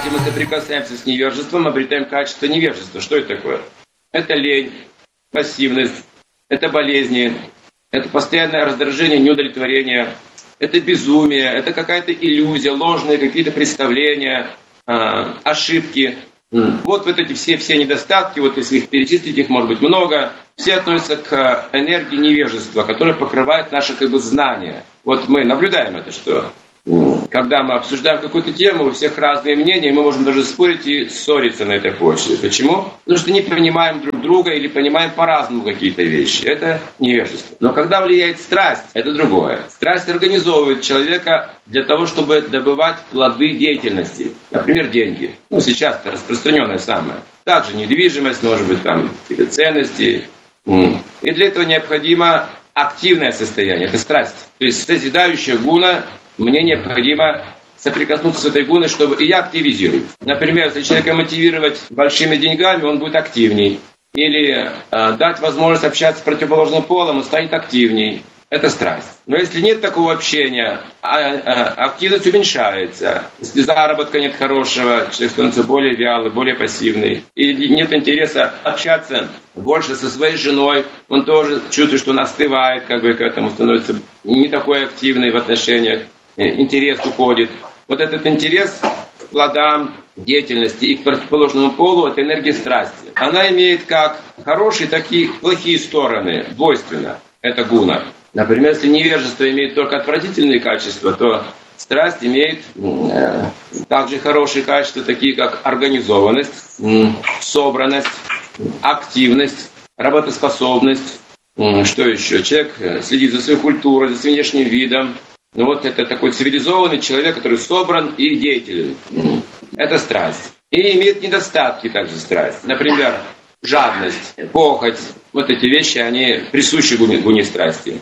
результате мы соприкасаемся с невежеством, обретаем качество невежества. Что это такое? Это лень, пассивность, это болезни, это постоянное раздражение, неудовлетворение, это безумие, это какая-то иллюзия, ложные какие-то представления, ошибки. Вот эти все недостатки, вот если их перечислить, их может быть много, все относятся к энергии невежества, которая покрывает наше знание. Вот мы наблюдаем это, что когда мы обсуждаем какую-то тему, у всех разные мнения, и мы можем даже спорить и ссориться на этой почве. Почему? Потому что не понимаем друг друга или понимаем по-разному какие-то вещи. Это невежество. Но когда влияет страсть, это другое. Страсть организовывает человека для того, чтобы добывать плоды деятельности. Например, деньги. Сейчас это распространенное самое. Также недвижимость, может быть, там какие-то ценности. И для этого необходимо активное состояние. Это страсть. То есть созидающая гуна. Мне необходимо соприкоснуться с этой гуной, чтобы и я активизирую. Например, если человека мотивировать большими деньгами, он будет активней. Или дать возможность общаться с противоположным полом, он станет активней. Это страсть. Но если нет такого общения, активность уменьшается. Если заработка нет хорошего, человек становится более вялый, более пассивный. И нет интереса общаться больше со своей женой, он тоже чувствует, что он остывает, к этому становится не такой активный в отношениях. Интерес уходит. Вот этот интерес к плодам деятельности и к противоположному полу — это энергия страсти. Она имеет как хорошие, так и плохие стороны, двойственно. Это гуна. Например, если невежество имеет только отвратительные качества, то страсть имеет также хорошие качества, такие как организованность, собранность, активность, работоспособность. Что еще? Человек следит за своей культурой, за своим внешним видом. Это такой цивилизованный человек, который собран и деятелен. Это страсть. И имеет недостатки также страсть. Например, жадность, похоть. Вот эти вещи, они присущи гуне страсти.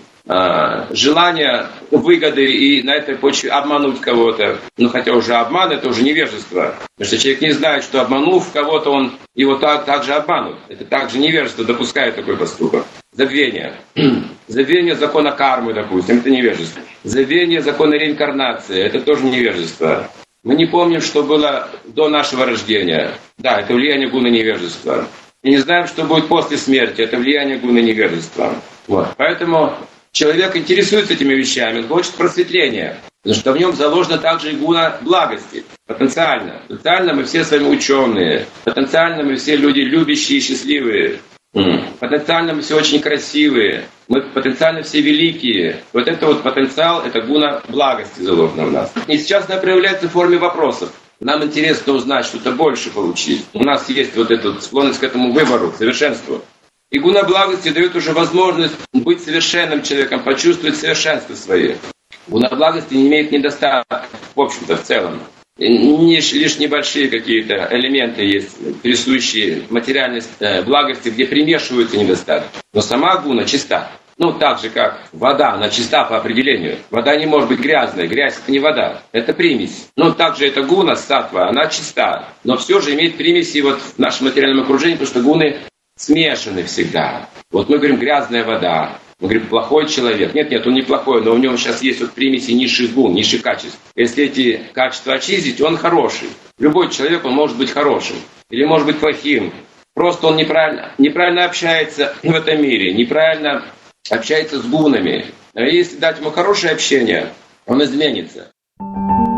Желание выгоды и на этой почве обмануть кого-то. Хотя уже обман — это уже невежество. Потому что человек не знает, что обманув кого-то, он его также обманут. Это также невежество, допускает такой поступок. Забвение. Забвение закона кармы, допустим, это невежество. Забвение закона реинкарнации, это тоже невежество. Мы не помним, что было до нашего рождения. Да, это влияние гуны невежества. И не знаем, что будет после смерти. Это влияние гуны невежества. Поэтому человек интересуется этими вещами, он хочет просветления. Потому что в нем заложена также и гуна благости. Потенциально. Потенциально мы все с вами ученые. Потенциально мы все люди любящие и счастливые. Потенциально мы все очень красивые. Мы потенциально все великие. Вот это потенциал, это гуна благости заложена в нас. И сейчас она проявляется в форме вопросов. Нам интересно узнать, что-то больше получить. У нас есть эта склонность к этому выбору, к совершенству. И гуна благости дает уже возможность быть совершенным человеком, почувствовать совершенство свое. Гуна благости не имеет недостатков, в общем-то, в целом. Лишь небольшие какие-то элементы есть, присущие материальной благости, где примешиваются недостатки. Но сама гуна чиста. Так же, как вода, она чиста по определению. Вода не может быть грязной. Грязь — это не вода, это примесь. Также эта гуна, саттва, она чиста. Но все же имеет примеси в нашем материальном окружении, потому что гуны смешаны всегда. Мы говорим грязная вода. Мы говорим, плохой человек. Нет, он не плохой, но у него сейчас есть примеси низших гун, низших качеств. Если эти качества очистить, он хороший. Любой человек, он может быть хорошим. Или может быть плохим. Просто он неправильно общается в этом мире, неправильно общается с гунами. А если дать ему хорошее общение, он изменится.